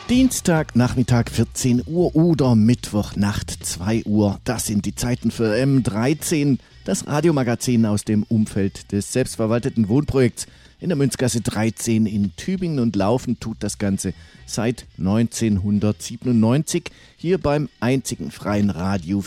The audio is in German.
Dienstagnachmittag 14 Uhr oder Mittwochnacht 2 Uhr. Das sind die Zeiten für M13, das Radiomagazin aus dem Umfeld des selbstverwalteten Wohnprojekts in der Münzgasse 13 in Tübingen, und laufen tut das Ganze seit 1997 hier beim einzigen freien Radio